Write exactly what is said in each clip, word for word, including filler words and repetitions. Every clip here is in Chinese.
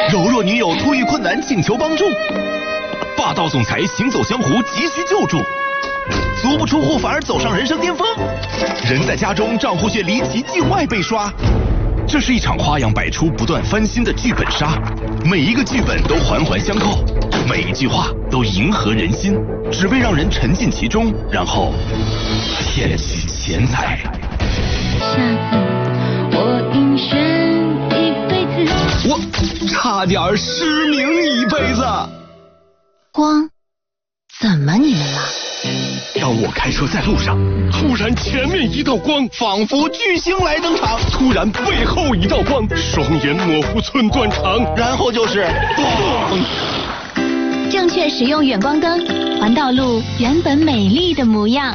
柔弱女友突遇困难请求帮助，霸道总裁行走江湖急需救助，足不出户反而走上人生巅峰，人在家中账户却离奇境外被刷。这是一场花样百出、不断翻新的剧本杀，每一个剧本都环环相扣，每一句话都迎合人心，只为让人沉浸其中，然后骗取钱财。 下次我应选一辈子。 我差点失明一辈子。 光，怎么你们了？ 当我开车在路上，突然前面一道光，仿佛巨星来登场；突然背后一道光，双眼模糊，寸断肠，然后就是咣。 正确使用远光灯，还道路原本美丽的模样。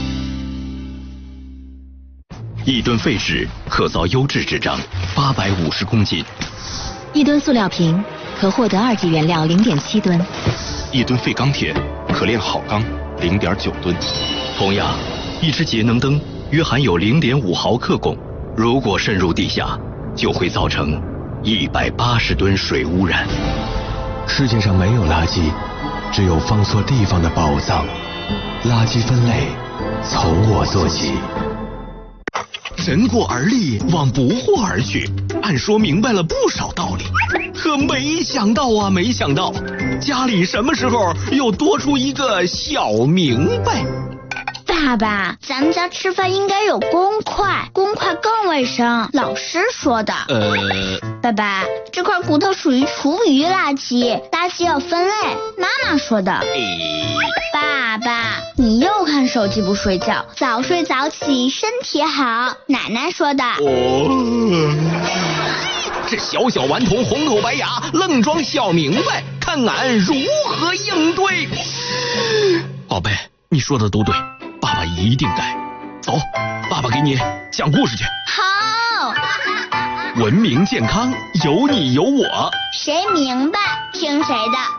一吨废纸可造优质纸张八百五十公斤， 一吨塑料瓶可获得二级原料零点七吨， 一吨废钢铁可炼好钢零点九吨。同样，一只节能灯约含有零点五毫克汞，如果渗入地下，就会造成一百八十吨水污染。 世界上没有垃圾，只有放错地方的宝藏。垃圾分类从我做起。 人过而立，往不惑而去，按说明白了不少道理，可没想到啊，没想到家里什么时候又多出一个小明白。 爸爸，咱们家吃饭应该有公筷，公筷更卫生，老师说的。 呃， 爸爸，这块骨头属于厨余垃圾，垃圾要分类，妈妈说的。爸爸，你又看手机不睡觉，早睡早起身体好，奶奶说的。 哦，这小小顽童红口白牙，愣装小明白，看俺如何应对。宝贝，你说的都对，爸爸一定改。走，爸爸给你讲故事去。 好。 文明健康，有你有我， 谁明白听谁的。